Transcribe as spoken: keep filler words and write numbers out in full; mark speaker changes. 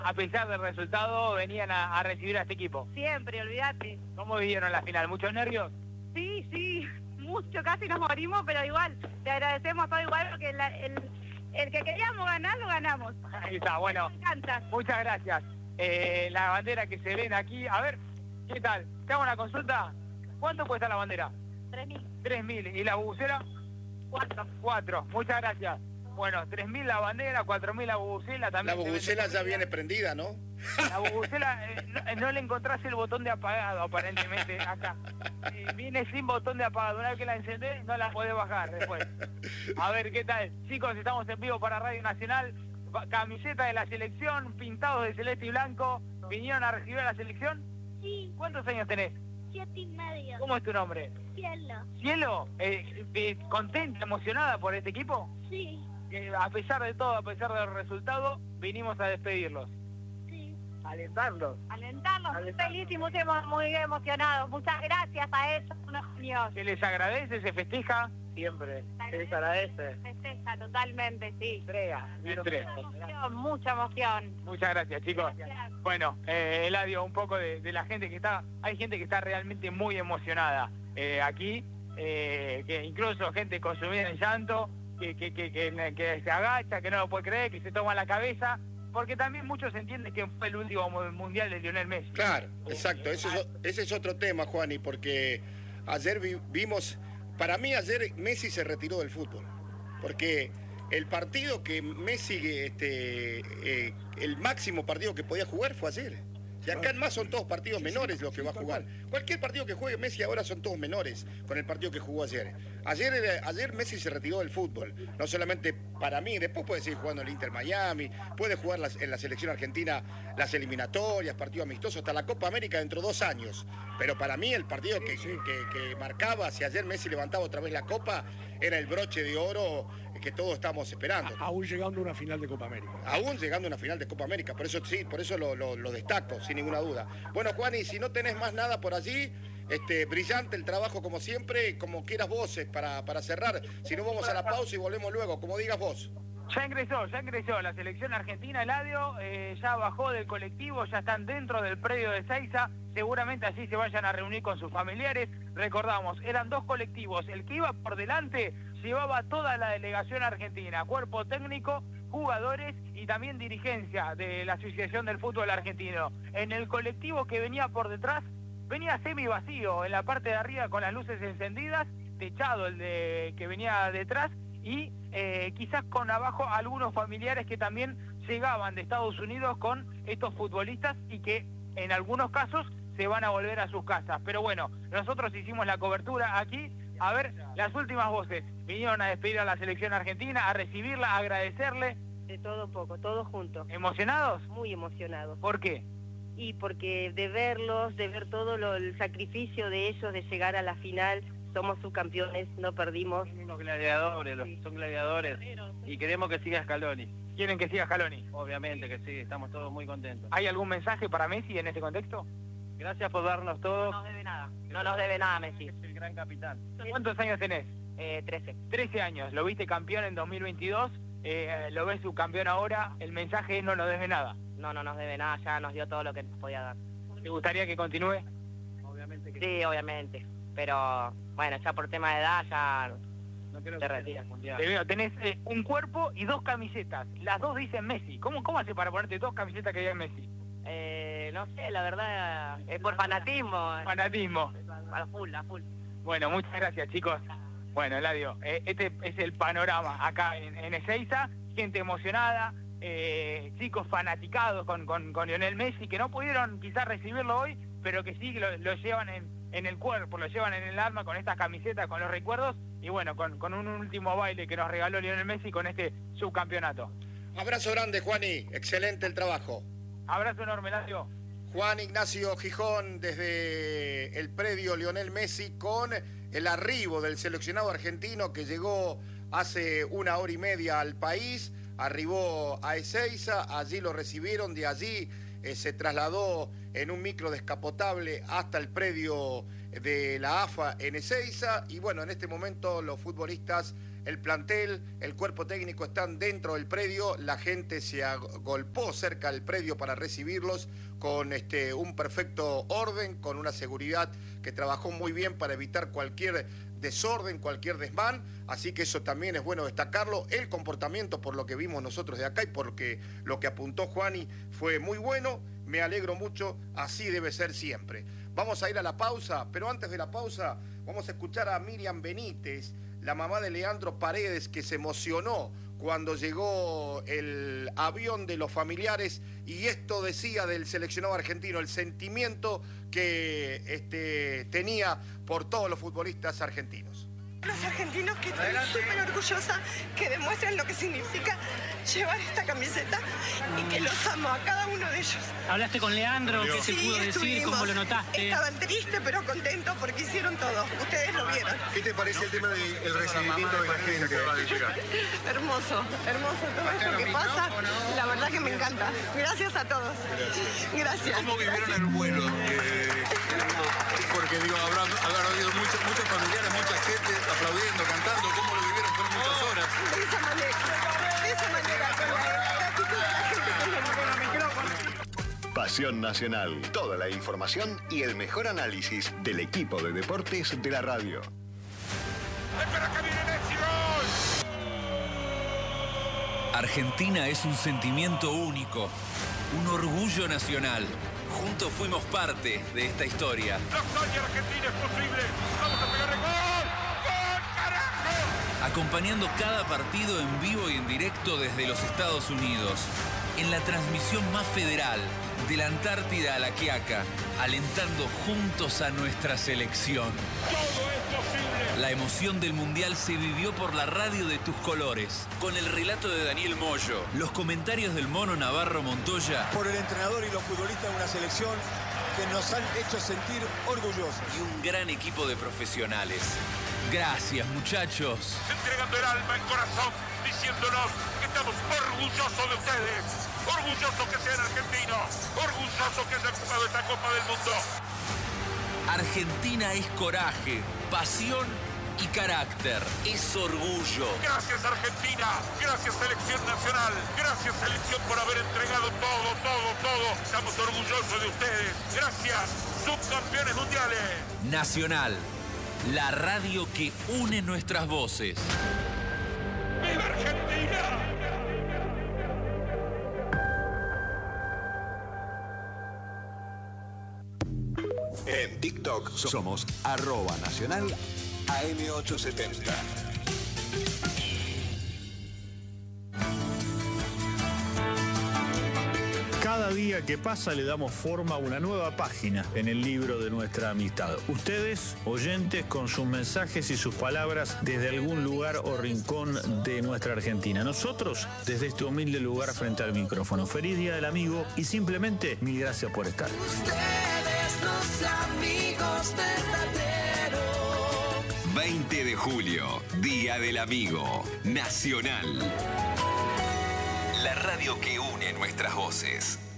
Speaker 1: A pesar del resultado, venían a, a recibir a este equipo.
Speaker 2: Siempre, olvídate.
Speaker 1: ¿Cómo vivieron la final? ¿Muchos nervios?
Speaker 2: Sí, sí, mucho, casi nos morimos, pero igual, te agradecemos todo igual porque la, el, el que queríamos ganar, lo ganamos.
Speaker 1: Ahí está, bueno.
Speaker 2: Me encanta.
Speaker 1: Muchas gracias. Eh, la bandera que se ven aquí, a ver, ¿qué tal? ¿Te hago una consulta? ¿Cuánto cuesta la bandera?
Speaker 2: Tres mil.
Speaker 1: Tres mil. ¿Y la bubucela?
Speaker 2: Cuatro.
Speaker 1: Cuatro. Muchas gracias. Bueno, tres mil la bandera, cuatro mil la bubucela también.
Speaker 3: La bubucela ya viene prendida, ¿no?
Speaker 1: La bubucela, eh, no, no le encontrás el botón de apagado, aparentemente, acá. Eh, viene sin botón de apagado. Una vez que la encendés, no la podés bajar después. A ver, ¿qué tal? Chicos, estamos en vivo para Radio Nacional. Camiseta de la selección, pintados de celeste y blanco. ¿Vinieron a recibir a la selección?
Speaker 4: Sí,
Speaker 1: ¿Cuántos años tenés?
Speaker 4: siete y medio.
Speaker 1: ¿Cómo es tu nombre?
Speaker 4: Cielo.
Speaker 1: ¿Cielo? Eh, eh, ¿Contenta, emocionada por este equipo?
Speaker 4: Sí,
Speaker 1: Eh, a pesar de todo, a pesar del resultado, vinimos a despedirlos.
Speaker 4: sí.
Speaker 1: Alentarlos.
Speaker 2: Alentarnos, muy
Speaker 1: Alentarnos.
Speaker 2: feliz y muy, emo- muy emocionados. Muchas gracias a ellos, unos genios.
Speaker 1: Se les agradece, se festeja. Siempre. Se les agradece.
Speaker 2: Festeja totalmente, sí.
Speaker 1: Entrega. Entrega.
Speaker 2: Emoción, mucha emoción.
Speaker 1: Muchas gracias, chicos.
Speaker 2: Gracias.
Speaker 1: Bueno, eh, Eladio, un poco de, de la gente que está... Hay gente que está realmente muy emocionada eh, aquí, eh, que incluso gente consumida en llanto, que, que, que, que, que se agacha, que no lo puede creer, que se toma la cabeza, porque también muchos entienden que fue el último mundial de Lionel Messi.
Speaker 3: Claro, exacto. Ese es, ese es otro tema, Juani, porque ayer vi- vimos... Para mí ayer Messi se retiró del fútbol, porque el partido que Messi, este, eh, el máximo partido que podía jugar fue ayer. Y acá en más son todos partidos menores los que va a jugar. Cualquier partido que juegue Messi ahora son todos menores con el partido que jugó ayer. Ayer, era- ayer Messi se retiró del fútbol, no solamente para mí, después puede seguir jugando en el Inter Miami, puede jugar las- en la selección argentina las eliminatorias, partidos amistosos, hasta la Copa América dentro de dos años. Pero para mí el partido que, que, que marcaba, si ayer Messi levantaba otra vez la Copa, era el broche de oro que todos estamos esperando.
Speaker 5: Aún llegando a una final de Copa América.
Speaker 3: Aún llegando a una final de Copa América, por eso sí, por eso lo, lo, lo destaco, sin ninguna duda. Bueno, Juani, si no tenés más nada por allí, este, brillante el trabajo como siempre, como quieras vos eh, para, para cerrar. Si no, vamos a la pausa y volvemos luego, como digas vos.
Speaker 1: Ya ingresó, ya ingresó la selección argentina, Eladio, eh, ya bajó del colectivo, ya están dentro del predio de Ezeiza, seguramente así se vayan a reunir con sus familiares. Recordamos, eran dos colectivos, el que iba por delante llevaba toda la delegación argentina, cuerpo técnico, jugadores y también dirigencia de la Asociación del Fútbol Argentino. En el colectivo que venía por detrás, venía semi vacío, en la parte de arriba con las luces encendidas, techado el de que venía detrás, y eh, quizás con abajo algunos familiares que también llegaban de Estados Unidos con estos futbolistas y que en algunos casos se van a volver a sus casas. Pero bueno, nosotros hicimos la cobertura aquí. A ver, las últimas voces. Vinieron a despedir a la selección argentina, a recibirla, a agradecerle.
Speaker 6: De todo un poco, todos juntos.
Speaker 1: ¿Emocionados?
Speaker 6: Muy emocionados.
Speaker 1: ¿Por qué?
Speaker 6: Y porque de verlos, de ver todo lo, el sacrificio de ellos de llegar a la final, somos subcampeones, no perdimos.
Speaker 7: Son unos gladiadores, los, son gladiadores y queremos que siga Scaloni.
Speaker 1: ¿Quieren que siga Scaloni?
Speaker 7: Obviamente que sí, estamos todos muy contentos.
Speaker 1: ¿Hay algún mensaje para Messi en este contexto?
Speaker 7: Gracias por darnos todo.
Speaker 2: No nos debe nada. No nos debe nada, Messi.
Speaker 7: Es el gran capitán.
Speaker 1: ¿Cuántos años tenés?
Speaker 2: Eh, trece.
Speaker 1: trece años. Lo viste campeón en dos mil veintidós, eh, lo ves subcampeón ahora. El mensaje es no nos debe nada.
Speaker 2: No, no nos debe nada, ya nos dio todo lo que nos podía dar.
Speaker 1: ¿Te gustaría que continúe?
Speaker 7: Obviamente que
Speaker 2: Sí, obviamente. Pero bueno, ya por tema de edad ya
Speaker 7: no quiero
Speaker 2: te
Speaker 7: que
Speaker 2: retiras.
Speaker 7: el mundial.
Speaker 1: Te veo, tenés eh, un cuerpo y dos camisetas. Las dos dicen Messi. ¿Cómo, cómo hace para ponerte dos camisetas que digan Messi?
Speaker 2: Eh, no sé, la verdad es por fanatismo. eh.
Speaker 1: Fanatismo.
Speaker 2: A full, a full.
Speaker 1: Bueno, muchas gracias, chicos. Bueno, Eladio, eh, este es el panorama acá en, en Ezeiza. Gente emocionada, eh, chicos fanaticados con, con, con Lionel Messi, que no pudieron quizás recibirlo hoy, pero que sí lo, lo llevan en, en el cuerpo, lo llevan en el alma con estas camisetas, con los recuerdos, y bueno, con, con un último baile que nos regaló Lionel Messi con este subcampeonato.
Speaker 3: Abrazo grande, Juani, excelente el trabajo.
Speaker 1: Abrazo enorme, Eladio.
Speaker 3: Juan Ignacio Gijón desde el predio Lionel Messi con el arribo del seleccionado argentino que llegó hace una hora y media al país, arribó a Ezeiza, allí lo recibieron, de allí eh, se trasladó en un micro descapotable hasta el predio de la A F A en Ezeiza y bueno, en este momento los futbolistas el plantel, el cuerpo técnico están dentro del predio, la gente se agolpó cerca del predio para recibirlos con este, un perfecto orden, con una seguridad que trabajó muy bien para evitar cualquier desorden, cualquier desmán, así que eso también es bueno destacarlo. El comportamiento, por lo que vimos nosotros de acá y porque lo que apuntó Juani fue muy bueno, me alegro mucho, así debe ser siempre. Vamos a ir a la pausa, pero antes de la pausa vamos a escuchar a Miriam Benítez, la mamá de Leandro Paredes, que se emocionó cuando llegó el avión de los familiares, y esto decía del seleccionado argentino, el sentimiento que este, tenía por todos los futbolistas argentinos.
Speaker 8: Los argentinos, que estoy súper orgullosa, que demuestran lo que significa llevar esta camiseta y que los amo a cada uno de ellos.
Speaker 9: ¿Hablaste con Leandro? ¿Qué se
Speaker 8: Sí,
Speaker 9: pudo decir?
Speaker 8: estuvimos.
Speaker 9: ¿Cómo lo notaste?
Speaker 8: Estaban tristes pero contentos porque hicieron todo. Ustedes lo vieron.
Speaker 10: ¿Qué te parece el tema del recibimiento de la gente?
Speaker 8: Hermoso, hermoso todo esto que pasa. La verdad que me encanta. Gracias a todos. Gracias.
Speaker 10: ¿Cómo vivieron el vuelo? Eh, porque digo, habrá, habrá habido muchos, muchos familiares, mucha gente aplaudiendo, cantando. ¿Cómo lo vivieron? Fueron muchas horas.
Speaker 8: De esa manera, de esa manera, con la actitud de la gente que es lo
Speaker 11: Pasión Nacional. Toda la información y el mejor análisis del equipo de deportes de la radio.
Speaker 12: ¡Espera que viene Messi! ¡Gol!
Speaker 13: Argentina es un sentimiento único, un orgullo nacional. Juntos fuimos parte de esta historia.
Speaker 12: ¡La hazaña argentina es posible! ¡Vamos a pegarle gol! ¡Gol, carajo!
Speaker 13: Acompañando cada partido en vivo y en directo desde los Estados Unidos. En la transmisión más federal, de la Antártida a la Quiaca, alentando juntos a nuestra selección.
Speaker 12: ¡Todo es posible!
Speaker 13: La emoción del Mundial se vivió por la radio de tus colores, con el relato de Daniel Moyo, los comentarios del Mono Navarro Montoya,
Speaker 14: por el entrenador y los futbolistas de una selección que nos han hecho sentir orgullosos.
Speaker 13: Y un gran equipo de profesionales. Gracias, muchachos.
Speaker 12: Entregando el alma, el corazón, diciéndonos que estamos orgullosos de ustedes. Orgullosos que sean argentinos. Orgullosos que hayan jugado esta Copa del Mundo.
Speaker 13: Argentina es coraje, pasión y carácter. Es orgullo.
Speaker 12: Gracias, Argentina. Gracias, Selección Nacional. Gracias, Selección, por haber entregado todo, todo, todo. Estamos orgullosos de ustedes. Gracias, subcampeones mundiales.
Speaker 13: Nacional, la radio que une nuestras voces.
Speaker 12: ¡Viva Argentina!
Speaker 11: En TikTok somos arroba nacional A M ochocientos setenta.
Speaker 5: Cada día que pasa le damos forma a una nueva página en el libro de nuestra amistad. Ustedes, oyentes, con sus mensajes y sus palabras desde algún lugar o rincón de nuestra Argentina. Nosotros, desde este humilde lugar frente al micrófono. Feliz Día del Amigo y simplemente mil gracias por estar.
Speaker 15: Ustedes los amigos verdaderos.
Speaker 16: veinte de julio, Día del Amigo, Nacional. La radio que une nuestras voces.